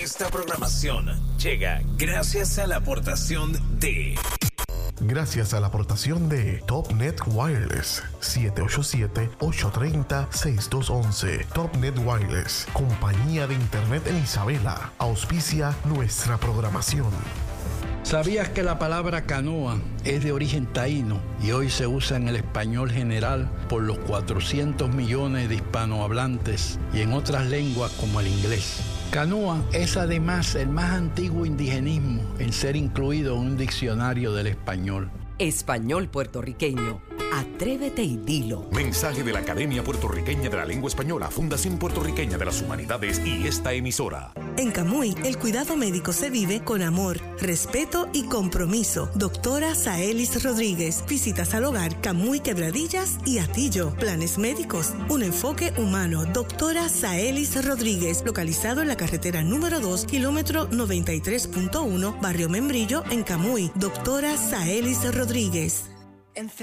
Esta programación llega gracias a la aportación de... Gracias a la aportación de TopNet Wireless, 787-830-6211. TopNet Wireless, compañía de internet en Isabela, auspicia nuestra programación. ¿Sabías que la palabra canoa es de origen taíno y hoy se usa en el español general por los 400 millones de hispanohablantes y en otras lenguas como el inglés? Canoa es además el más antiguo indigenismo en ser incluido en un diccionario del español. Español puertorriqueño. Atrévete y dilo. Mensaje de la Academia Puertorriqueña de la Lengua Española, Fundación Puertorriqueña de las Humanidades y esta emisora. En Camuy, el cuidado médico se vive con amor, respeto y compromiso. Doctora Saelis Rodríguez. Visitas al hogar Camuy, Quebradillas y Atillo. Planes médicos, un enfoque humano. Doctora Saelis Rodríguez, localizado en la carretera número 2, kilómetro 93.1, Barrio Membrillo, en Camuy. Doctora Saelis Rodríguez.